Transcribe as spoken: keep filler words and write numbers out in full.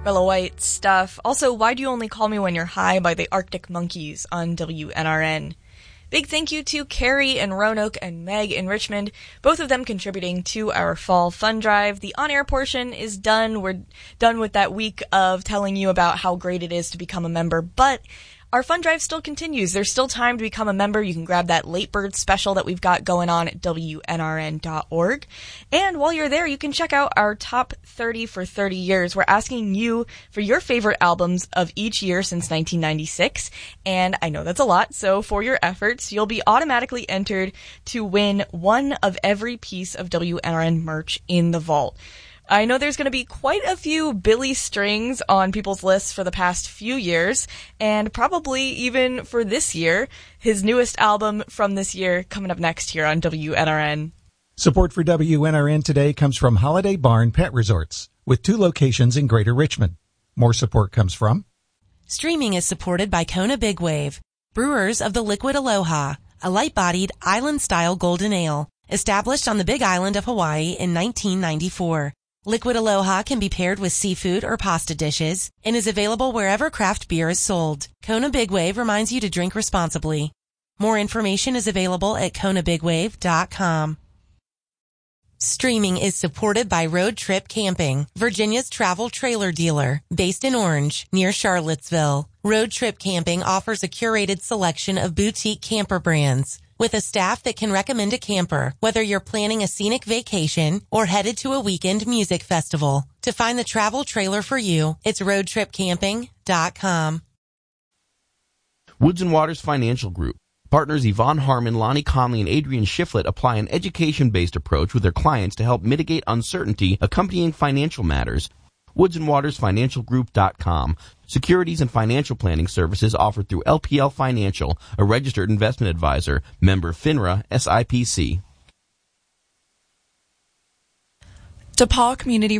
Rella White stuff. Also, Why Do You Only Call Me When You're High by the Arctic Monkeys on W N R N. Big thank you to Carrie and Roanoke and Meg in Richmond, both of them contributing to our fall fund drive. The on-air portion is done. We're done with that week of telling you about how great it is to become a member, but our fund drive still continues. There's still time to become a member. You can grab that late bird special that we've got going on at W N R N dot org. And while you're there, you can check out our top thirty for thirty years. We're asking you for your favorite albums of each year since nineteen ninety-six. And I know that's a lot, so for your efforts, you'll be automatically entered to win one of every piece of W N R N merch in the vault. I know there's going to be quite a few Billy Strings on people's lists for the past few years, and probably even for this year. His newest album from this year coming up next here on W N R N. Support for W N R N today comes from Holiday Barn Pet Resorts, with two locations in Greater Richmond. More support comes from... Streaming is supported by Kona Big Wave, brewers of the Liquid Aloha, a light-bodied, island-style golden ale, established on the Big Island of Hawaii in nineteen ninety-four. Liquid Aloha can be paired with seafood or pasta dishes and is available wherever craft beer is sold. Kona Big Wave reminds you to drink responsibly. More information is available at kona big wave dot com. Streaming is supported by Road Trip Camping, Virginia's travel trailer dealer, based in Orange, near Charlottesville. Road Trip Camping offers a curated selection of boutique camper brands, with a staff that can recommend a camper, whether you're planning a scenic vacation or headed to a weekend music festival. To find the travel trailer for you, it's road trip camping dot com. Woods and Waters Financial Group. Partners Yvonne Harmon, Lonnie Conley, and Adrian Shiflett apply an education-based approach with their clients to help mitigate uncertainty accompanying financial matters. woods and waters financial group dot com. Securities and financial planning services offered through L P L Financial, a registered investment advisor, member FINRA, S I P C. DePaul Community